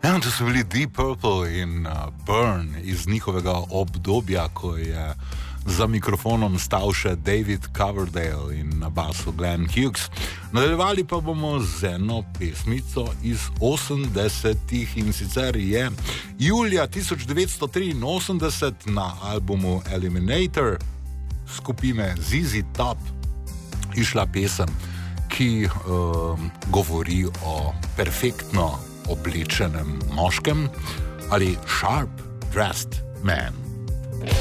Ja, to so bili Deep Purple in Burn iz njihovega obdobja, ko je za mikrofonom stal še David Coverdale in na basu Glenn Hughes. Nadaljevali pa bomo z eno pesmico iz 80-ih in sicer je julija 1983 na albumu Eliminator skupine ZZ Top išla pesem, ki govori o perfektno oblečenem moškem ali sharp dressed man.